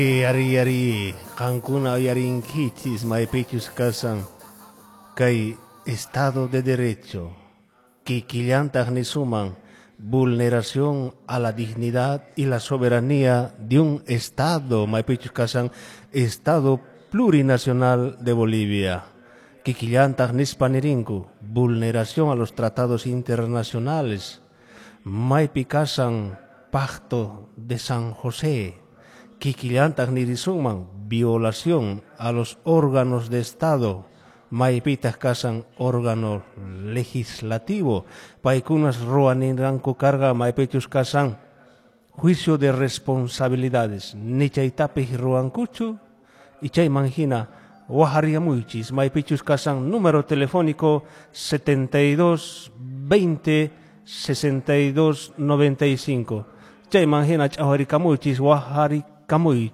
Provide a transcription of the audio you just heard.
Ari kankuna yarinkichis maypichus kasan kay Estado de Derecho kikillantaq ni suman vulneración a la dignidad y la soberanía de un Estado maypichus kasan Estado plurinacional de Bolivia. Kikillantaq nispanirinku vulneración a los tratados internacionales maypi kasan Pacto de San José. Kikillantaq nirisuman violación a los órganos de Estado maypitas kasan órgano legislativo paikunas ruaninranku karga maypichus kasan juicio de responsabilidades nichaytapis ruankuchu y chaymanhina wahariamuychis maypichus kasan número telefónico 72 20 62 95 chaymanhina ch'awarikamuchis wahari kamuy